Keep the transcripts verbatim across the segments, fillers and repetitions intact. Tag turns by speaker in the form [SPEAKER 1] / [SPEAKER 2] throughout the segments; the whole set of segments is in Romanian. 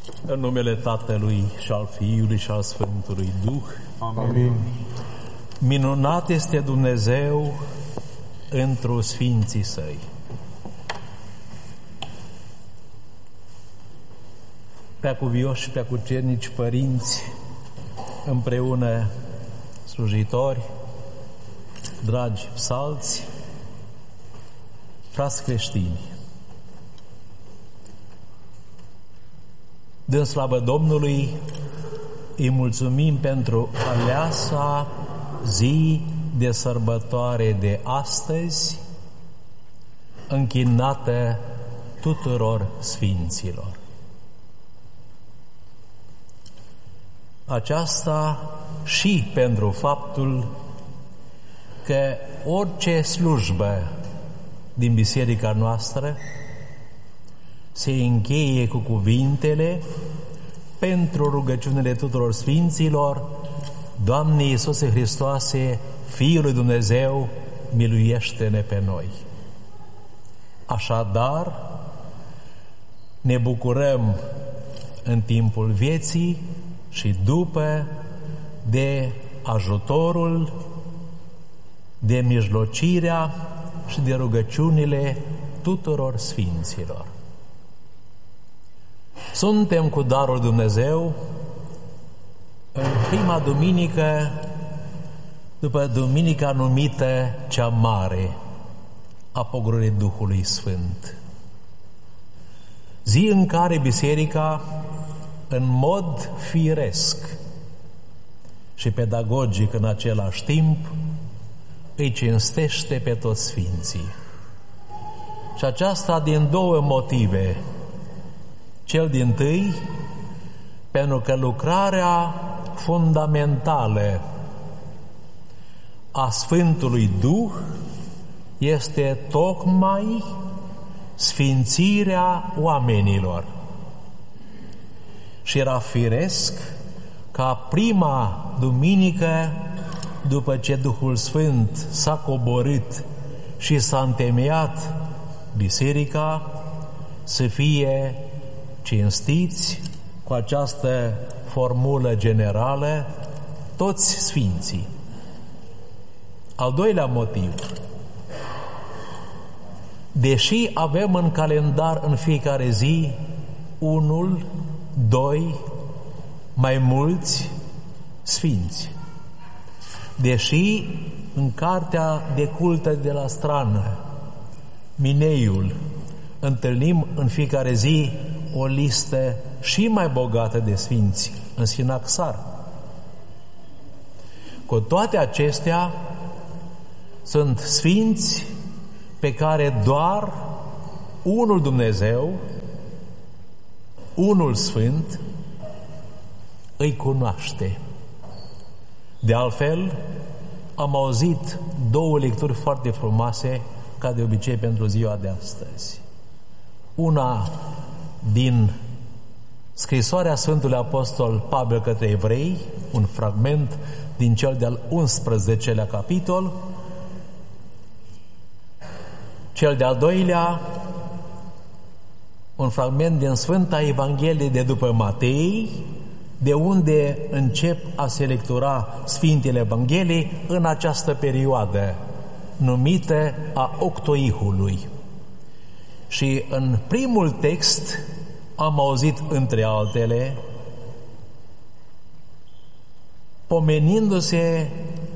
[SPEAKER 1] În numele Tatălui și al Fiului și al Sfântului Duh.
[SPEAKER 2] Amin.
[SPEAKER 1] Minunat este Dumnezeu întru Sfinții Săi. Preacuvioși, preacucernici, părinți, împreună slujitori, dragi psalți, frați creștini. Dând slavă Domnului, îi mulțumim pentru aleasa zi de sărbătoare de astăzi, închinată tuturor sfinților. Aceasta și pentru faptul că orice slujbă din biserica noastră se încheie cu cuvintele: pentru rugăciunile tuturor sfinților, Doamne Iisuse Hristoase, Fiul lui Dumnezeu, miluiește-ne pe noi. Așadar, ne bucurăm în timpul vieții și după de ajutorul, de mijlocirea și de rugăciunile tuturor sfinților. Suntem cu darul Dumnezeu în prima duminică după duminica numită cea mare a pogorârii Duhului Sfânt. Zi în care biserica, în mod firesc și pedagogic în același timp, îi cinstește pe toți sfinții. Și aceasta din două motive. Cel dintâi, pentru că lucrarea fundamentală a Sfântului Duh este tocmai sfințirea oamenilor. Și era firesc ca prima duminică, după ce Duhul Sfânt s-a coborât și s-a întemeiat biserica, să fie cinstiți cu această formulă generală toți sfinții. Al doilea motiv: deși avem în calendar în fiecare zi unul, doi, mai mulți sfinți, deși în cartea de cultă de la Strană, Mineiul, întâlnim în fiecare zi o listă și mai bogată de sfinți în Sinaxar. Cu toate acestea, sunt sfinți pe care doar unul Dumnezeu, unul Sfânt, îi cunoaște. De altfel, am auzit două lecturi foarte frumoase, ca de obicei pentru ziua de astăzi. Una din scrisoarea Sfântului Apostol Pavel către evrei, un fragment din cel de-al unsprezecelea capitol, cel de-al doilea, un fragment din Sfânta Evanghelie de după Matei, de unde încep a se lectura Sfintele Evanghelii în această perioadă, numită a Octoihului. Și în primul text am auzit, între altele, pomenindu-se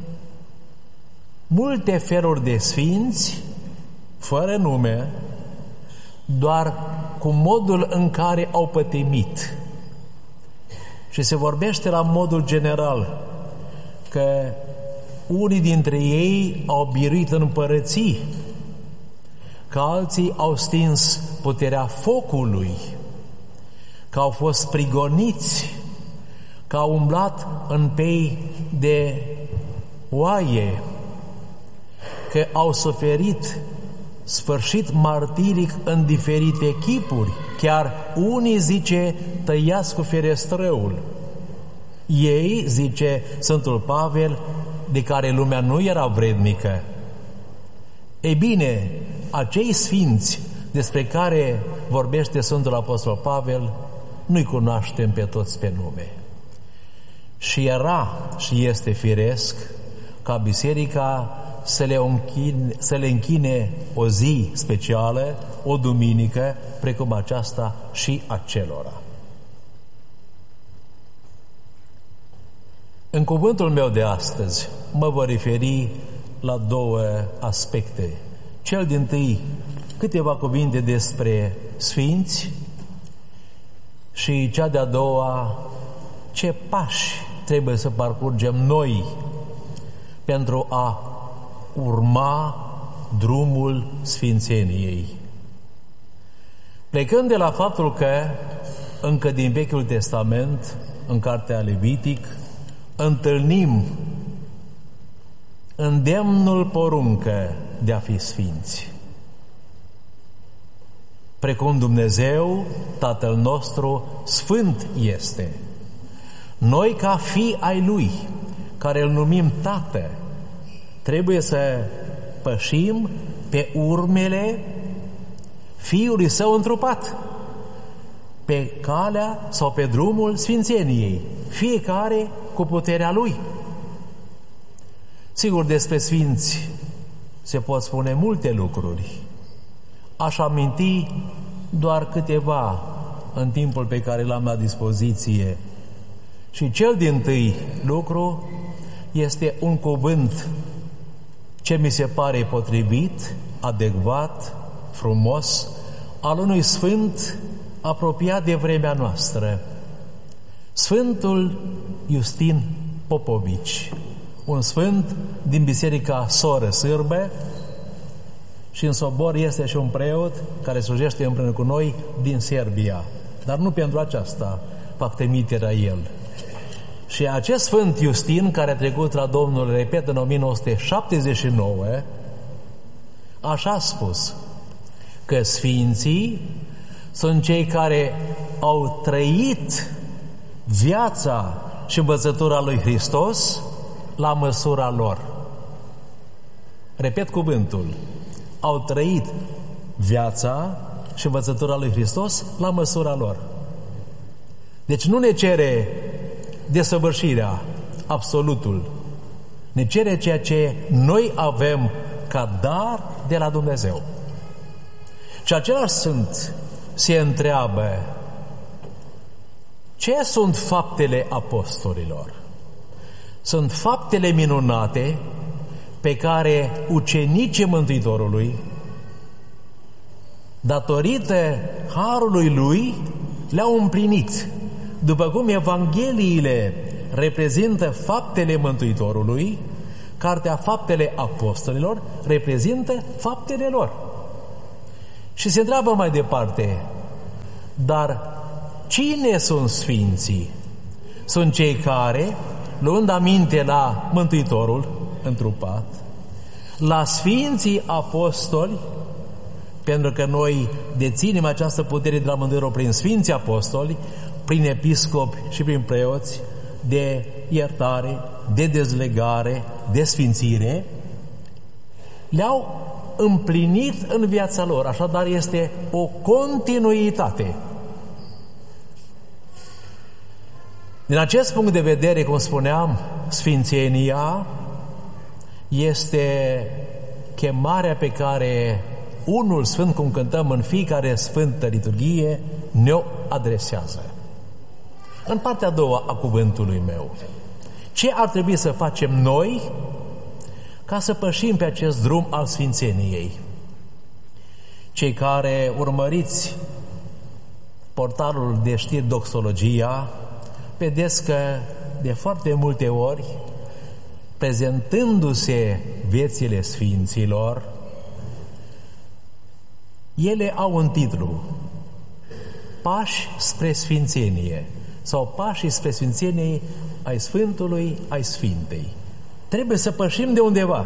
[SPEAKER 1] multe feluri de sfinți, fără nume, doar cu modul în care au pătimit. Și se vorbește la modul general că unii dintre ei au biruit în împărății, că alții au stins puterea focului, că au fost prigoniți, că au umblat în pei de oaie, că au suferit sfârșit martiric în diferite chipuri, chiar unii, zice, tăiați cu ferestrăul. Ei, zice Sfântul Pavel, de care lumea nu era vrednică. Ei bine, acei sfinți despre care vorbește Sfântul Apostol Pavel nu-i cunoaștem pe toți pe nume. Și era și este firesc ca biserica să le închine, să le închine o zi specială, o duminică, precum aceasta și acelora. În cuvântul meu de astăzi mă voi referi la două aspecte. Cel dintâi, câteva cuvinte despre sfinți și cea de-a doua, ce pași trebuie să parcurgem noi pentru a urma drumul sfințeniei. Plecând de la faptul că încă din Vechiul Testament, în cartea Levitic, întâlnim îndemnul poruncă de a fi sfinți. Precum Dumnezeu, Tatăl nostru, sfânt este. Noi, ca fii ai Lui, care îl numim Tată, trebuie să pășim pe urmele Fiului Său întrupat, pe calea sau pe drumul sfințeniei, fiecare cu puterea Lui. Sigur, despre sfinți se pot spune multe lucruri. Aș aminti doar câteva în timpul pe care l-am la dispoziție. Și cel dintâi lucru este un cuvânt ce mi se pare potrivit, adecvat, frumos, al unui sfânt apropiat de vremea noastră. Sfântul Iustin Popovici, un sfânt din Biserica Soră Sârbe, și în sobor este și un preot care slujește împreună cu noi din Serbia. Dar nu pentru aceasta fac trimiterea el. Și acest Sfânt Iustin, care a trecut la Domnul, repet, în o mie nouă sute șaptezeci și nouă, așa a spus, că sfinții sunt cei care au trăit viața și învățătura lui Hristos la măsura lor. Repet cuvântul. Au trăit viața și învățătura lui Hristos la măsura lor. Deci nu ne cere desăvârșirea, absolutul. Ne cere ceea ce noi avem ca dar de la Dumnezeu. Și același Sfânt se întreabă: ce sunt faptele apostolilor? Sunt faptele minunate pe care ucenicii Mântuitorului, datorită harului Lui, le-au împlinit. După cum Evangheliile reprezintă faptele Mântuitorului, cartea Faptele Apostolilor reprezintă faptele lor. Și se întreabă mai departe: dar cine sunt sfinții? Sunt cei care, luând aminte la Mântuitorul întrupat, la sfinții apostoli, pentru că noi deținem această putere de la Mântuitorul prin sfinții apostoli, prin episcopi și prin preoți, de iertare, de dezlegare, de sfințire, le-au împlinit în viața lor. Așadar este o continuitate. Din acest punct de vedere, cum spuneam, sfințenia este chemarea pe care unul Sfânt, cum cântăm în fiecare Sfântă Liturghie, ne-o adresează. În partea a doua a cuvântului meu, ce ar trebui să facem noi ca să pășim pe acest drum al sfințeniei? Cei care urmăriți portalul de știri Doxologia, vedeți că de foarte multe ori, prezentându-se viețile sfinților, ele au un titlu: Pași spre sfințenie, sau Pașii spre sfințenie ai Sfântului, ai Sfintei. Trebuie să pășim de undeva.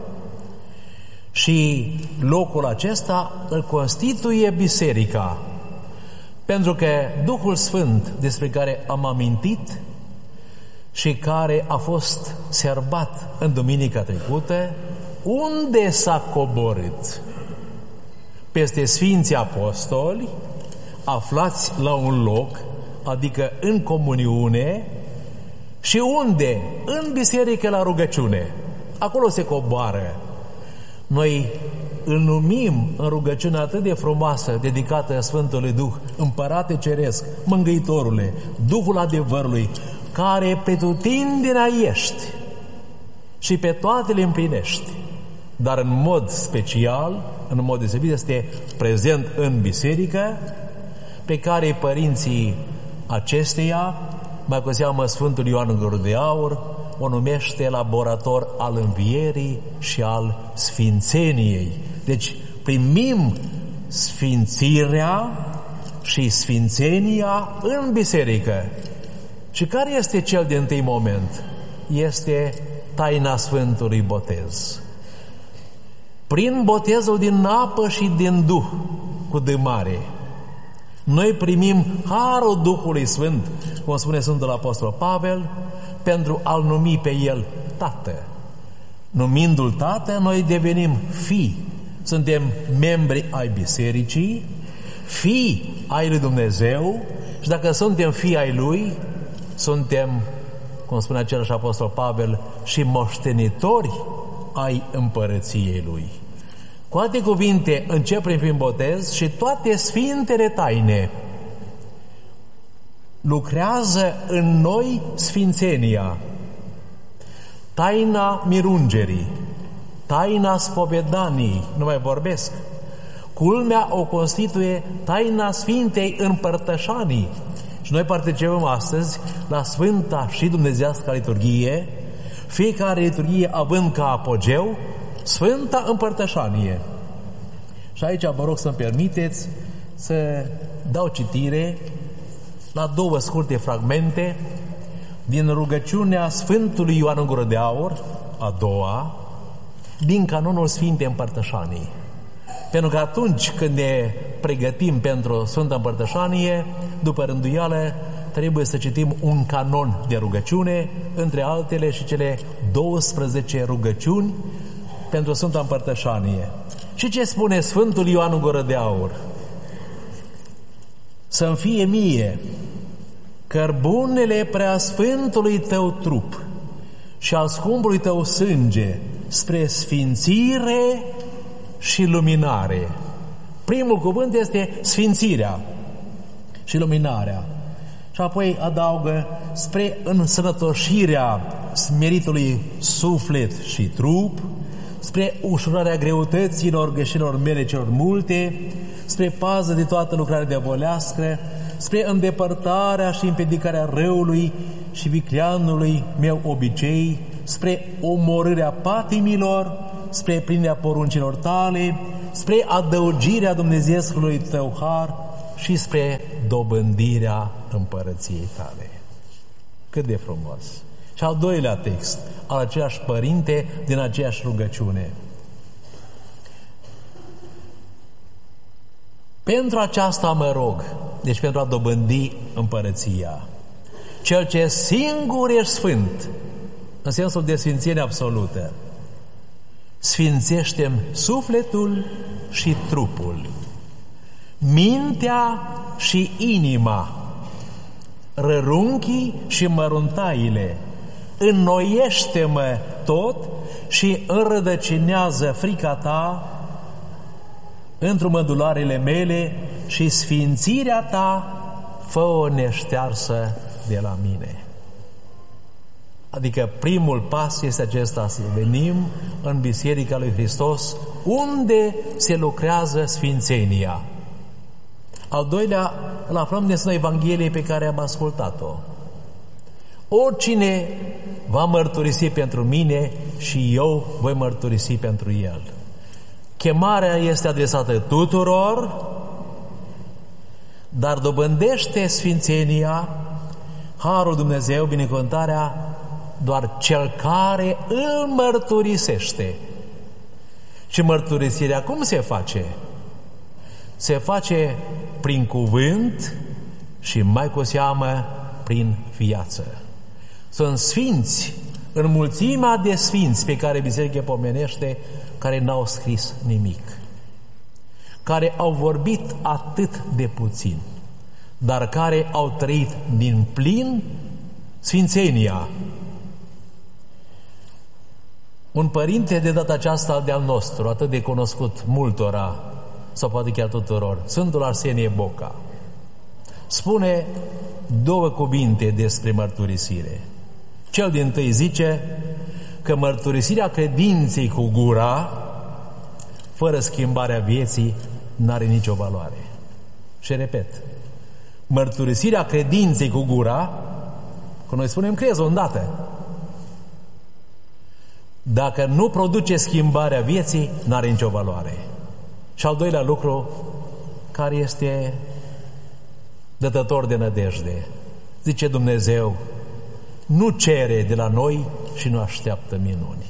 [SPEAKER 1] Și locul acesta îl constituie biserica. Pentru că Duhul Sfânt, despre care am amintit și care a fost serbat în duminica trecută, unde s-a coborât? Peste Sfinții Apostoli, aflați la un loc adică în comuniune, și unde? În biserică la rugăciune. Acolo se coboară. Noi îl numim în rugăciunea atât de frumoasă, dedicată Sfântului Duh, Împărate Ceresc, Mângâitorule, Duhul adevărului, care pretutindenea ești și pe toate le împlinești, dar în mod special, în mod deosebit, este prezent în biserică, pe care părinții acesteia, mai cu seamă Sfântul Ioan Gură de Aur, o numește laborator al învierii și al sfințeniei. Deci primim sfințirea și sfințenia în biserică. Și care este cel din întâi moment? Este taina Sfântului Botez. Prin botezul din apă și din Duh, cu D mare, noi primim harul Duhului Sfânt, cum spune Sfântul Apostol Pavel, pentru a-L numi pe El Tată. Numindu-L Tată, noi devenim fii. Suntem membri ai bisericii, fii ai lui Dumnezeu, și dacă suntem fii ai Lui, suntem, cum spune același Apostol Pavel, și moștenitori ai împărăției Lui. Cu alte cuvinte, începem prin botez și toate sfintele taine lucrează în noi sfințenia. Taina mirungerii, taina spovedanii, nu mai vorbesc. Culmea o constituie taina Sfintei Împărtășanii. Și noi participăm astăzi la Sfânta și Dumnezeiasca Liturghie, fiecare liturghie având ca apogeu Sfânta Împărtășanie. Și aici vă rog să-mi permiteți să dau citire la două scurte fragmente din rugăciunea Sfântului Ioan Gură de Aur, a doua, din canonul Sfintei Împărtășanii. Pentru că atunci când ne pregătim pentru Sfânta Împărtășanie, după rânduială, trebuie să citim un canon de rugăciune, între altele și cele douăsprezece rugăciuni pentru Sfânta Împărtășanie. Și ce spune Sfântul Ioan Gură de Aur? Să-mi fie mie cărbunele preasfântului tău trup și al scumpului tău sânge spre sfințire și luminare. Primul cuvânt este sfințirea și luminarea. Și apoi adaugă spre însănătoșirea smeritului suflet și trup, spre ușurarea greutăților, greșelilor mele celor multe, spre pază de toată lucrarea diavolească, spre îndepărtarea și împiedicarea răului și vicleanului meu obicei, spre omorârea patimilor, spre plinirea poruncilor tale, spre adăugirea Dumnezeescului tău har și spre dobândirea împărăției tale. Cât de frumos! Și al doilea text, al aceeași părinte din aceeași rugăciune. Pentru aceasta mă rog, deci pentru a dobândi împărăția, cel ce singur ești sfânt, în sensul de sfințenie absolută, sfințește-mi sufletul și trupul, mintea și inima, rărunchii și măruntaile, înnoiește-mă tot și înrădăcinează frica ta într-o mădularele mele și sfințirea ta fă-o neștearsă de la mine. Adică primul pas este acesta, să venim în Biserica lui Hristos, unde se lucrează sfințenia. Al doilea, îl aflăm din Sfânta Evanghelie pe care am ascultat-o. Oricine va mărturisi pentru mine și eu voi mărturisi pentru el. Chemarea este adresată tuturor, dar dobândește sfințenia, harul Dumnezeu, binecuvântarea, doar cel care îl mărturisește. Și mărturisirea cum se face? Se face prin cuvânt și mai cu seamă prin viață. Sunt sfinți în mulțimea de sfinți pe care Biserica pomenește, care n-au scris nimic, care au vorbit atât de puțin. dar care au trăit din plin sfințenia. Un părinte de data aceasta de-al nostru, atât de cunoscut multora, sau poate chiar tuturor, Sfântul Arsenie Boca, spune două cuvinte despre mărturisire. Cel dintâi zice că mărturisirea credinței cu gura, fără schimbarea vieții, n-are nicio valoare. Și repet, mărturisirea credinței cu gura, că noi spunem crez îndată, dacă nu produce schimbarea vieții, n-are nicio valoare. Și al doilea lucru, care este dătător de nădejde, zice Dumnezeu, nu cere de la noi și nu așteaptă minuni.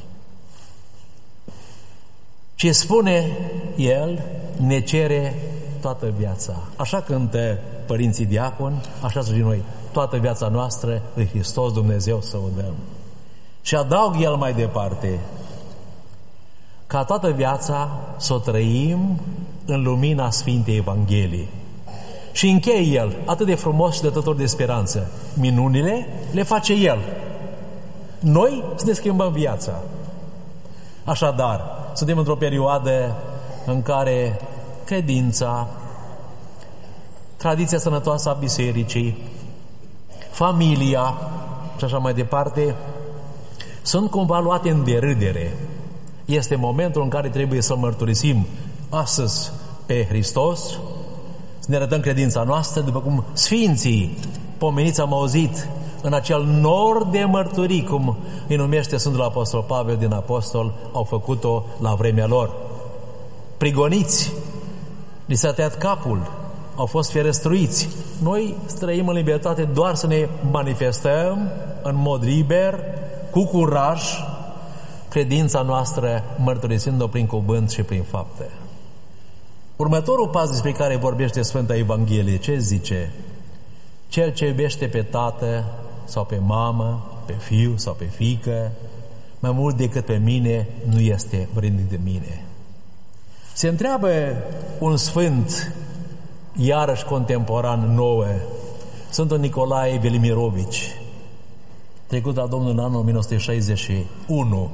[SPEAKER 1] Ce spune El, ne cere toată viața. Așa cântă părinții diaconi, așa și noi, toată viața noastră lui Hristos Dumnezeu să o dăm. Și adaug El mai departe, ca toată viața să o trăim în lumina Sfintei Evangheliei. Și încheie El, atât de frumos și dătător de speranță. Minunile le face El. Noi să ne schimbăm viața. Așadar, suntem într-o perioadă în care credința, tradiția sănătoasă a bisericii, familia și așa mai departe sunt cumva luate în derâdere. Este momentul în care trebuie să mărturisim astăzi pe Hristos, să ne arătăm credința noastră, după cum Sfinții pomeniți am auzit în acel nor de mărturii, cum îi numește Sfântul Apostol Pavel din Apostol, au făcut-o la vremea lor. Prigoniți, li s-a tăiat capul, au fost ferăstruiți. Noi trăim în libertate doar să ne manifestăm în mod liber, cu curaj, credința noastră, mărturisind-o prin cuvânt și prin fapte. Următorul pas despre care vorbește Sfânta Evanghelie, ce zice? Cel ce iubește pe tată sau pe mamă, pe fiu sau pe fiică, mai mult decât pe mine, nu este vrednic de mine. Se întreabă un sfânt, iarăși contemporan nouă, Sfântul Nicolae Velimirovici, trecut la Domnul în anul o mie nouă sute șaizeci și unu.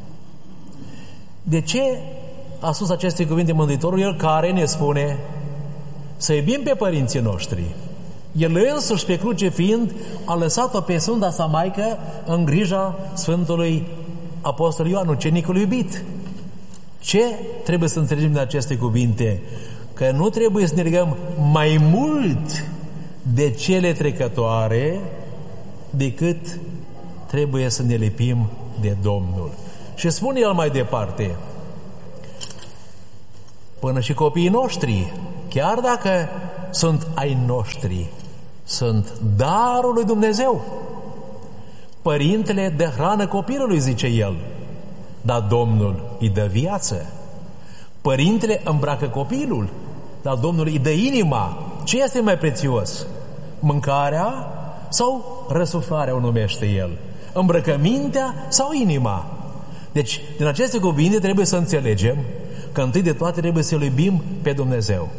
[SPEAKER 1] De ce a spus aceste cuvinte Mântuitorul, El care ne spune să iubim pe părinții noștri? El însuși pe cruce fiind a lăsat-o pe Sfânta sa Maică în grija Sfântului Apostol Ioan, ucenicul iubit. Ce trebuie să înțelegem din aceste cuvinte? Că nu trebuie să ne legăm mai mult de cele trecătoare decât trebuie să ne lipim de Domnul. Și spune El mai departe, până și copiii noștri, chiar dacă sunt ai noștri, sunt darul lui Dumnezeu. Părintele dă hrană copilului, zice El, dar Domnul îi dă viață. Părintele îmbracă copilul, dar Domnul îi dă inima. Ce este mai prețios? Mâncarea sau răsuflarea o numește El? Îmbrăcămintea sau inima? Deci, din aceste cuvinte trebuie să înțelegem că întâi de toate trebuie să-L iubim pe Dumnezeu.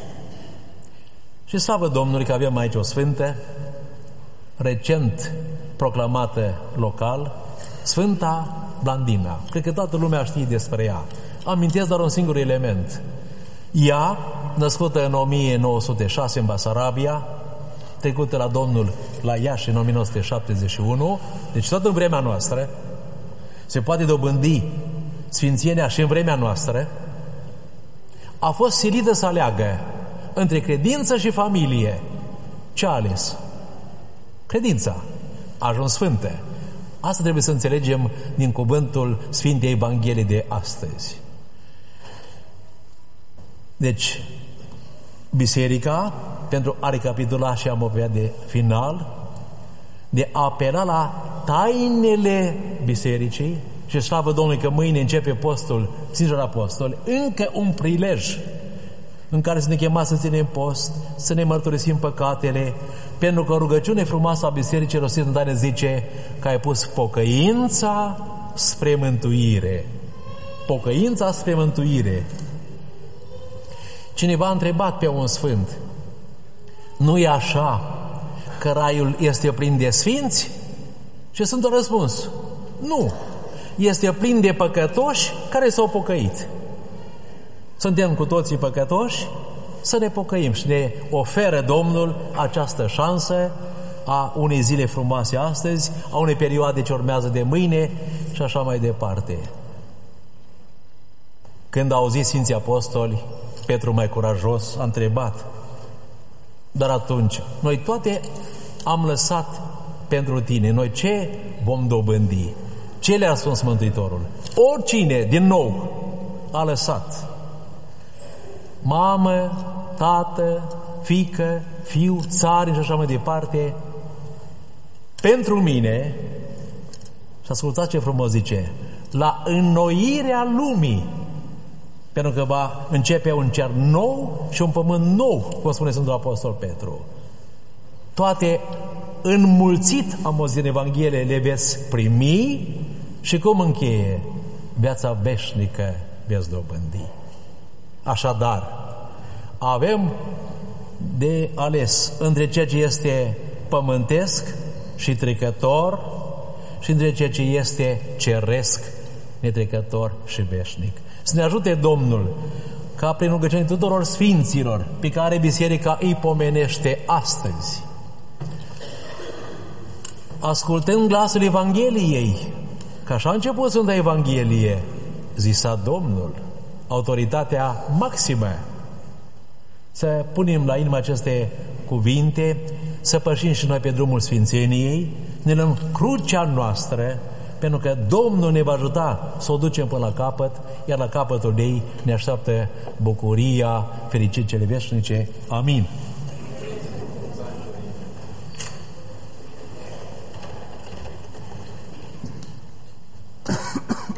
[SPEAKER 1] Și slavă Domnului că avem aici o sfântă, recent proclamată local, Sfânta Blandina. Cred că toată lumea știe despre ea. Amintesc doar un singur element. Ea, născută în o mie nouă sute șase în Basarabia, trecută la Domnul la Iași în o mie nouă sute șaptezeci și unu, deci tot în vremea noastră, se poate dobândi sfințenia și în vremea noastră, a fost silită să aleagă între credință și familie. Ce a ales? Credința. A ajuns sfântă. Asta trebuie să înțelegem din cuvântul Sfintei Evangheliei de astăzi. Deci, biserica, pentru a recapitula și am avea de final, de a apela la tainele bisericii, și slavă Domnului că mâine începe postul Sfinților Apostoli, încă un prilej în care să ne chema să ținem post, să ne mărturisim păcatele, pentru că rugăciune frumoasă a bisericii rostită în taină zice că ai pus pocăința spre mântuire. Pocăința spre mântuire. Cineva a întrebat pe un sfânt, Nu e așa că raiul este plin de sfinți? Și Sfântul răspuns: nu, este plin de păcătoși care s-au pocăit. Suntem cu toții păcătoși, să ne pocăim și ne oferă Domnul această șansă a unei zile frumoase astăzi, a unei perioade ce urmează de mâine și așa mai departe. Când a auzit Sfinții Apostoli, Petru mai curajos a întrebat: dar atunci, noi toate am lăsat pentru tine, noi ce vom dobândi? Ce le-a spus Mântuitorul? Oricine, din nou, a lăsat mamă, tată, fiică, fiu, țară și așa mai departe, pentru mine, și ascultați ce frumos zice, la înnoirea lumii, pentru că va începe un cer nou și un pământ nou, cum spune Sfântul Apostol Petru. Toate înmulțit, am auzit în Evanghelie, le veți primi și cum încheie? Viața veșnică veți dobândi. Așadar, avem de ales între ceea ce este pământesc și trecător și între ceea ce este ceresc, netrecător și veșnic. Să ne ajute Domnul ca prin rugăciunea tuturor sfinților pe care biserica îi pomenește astăzi, ascultând glasul Evangheliei, că așa a început Sfânta Evanghelie, zisa Domnul, autoritatea maximă, să punem la inimă aceste cuvinte, să pășim și noi pe drumul Sfințeniei, ne luăm crucea noastră, pentru că Domnul ne va ajuta să o ducem până la capăt, iar la capătul ei ne așteaptă bucuria, fericiri cele veșnice. Amin.